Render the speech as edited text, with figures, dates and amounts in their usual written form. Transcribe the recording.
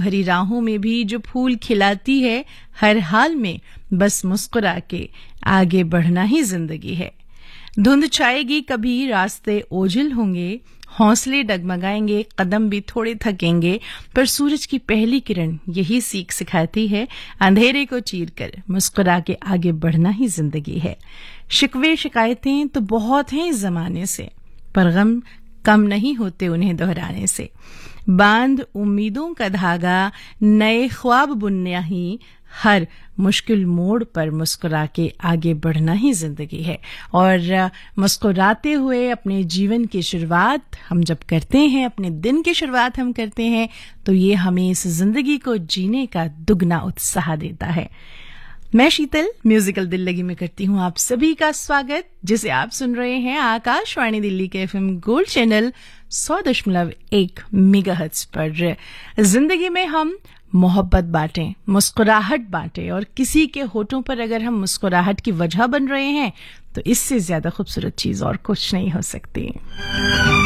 भरी राहों में भी जो फूल खिलाती है, हर हाल में बस मुस्कुरा के आगे बढ़ना ही जिंदगी है। धुंध छाएगी कभी, रास्ते ओझल होंगे, हौसले डगमगाएंगे, कदम भी थोड़े थकेंगे, पर सूरज की पहली किरण यही सीख सिखाती है, अंधेरे को चीरकर मुस्कुरा के आगे बढ़ना ही जिंदगी है। शिकवे शिकायतें तो बहुत हैं इस जमाने से, पर गम कम नहीं होते उन्हें दोहराने से। बांध उम्मीदों का धागा, नए ख्वाब बुनना ही, हर मुश्किल मोड़ पर मुस्कुरा के आगे बढ़ना ही जिंदगी है। और मुस्कुराते हुए अपने जीवन की शुरुआत हम जब करते हैं, अपने दिन की शुरुआत हम करते हैं, तो ये हमें इस जिंदगी को जीने का दुगना उत्साह देता है। मैं शीतल म्यूजिकल दिल लगी में करती हूँ आप सभी का स्वागत, जिसे आप सुन रहे हैं आकाशवाणी दिल्ली के FM गोल्ड चैनल 100.1 मेगाहर्ट्ज पर। जिंदगी में हम मोहब्बत बांटें, मुस्कुराहट बांटें, और किसी के होठों पर अगर हम मुस्कुराहट की वजह बन रहे हैं तो इससे ज्यादा खूबसूरत चीज और कुछ नहीं हो सकती।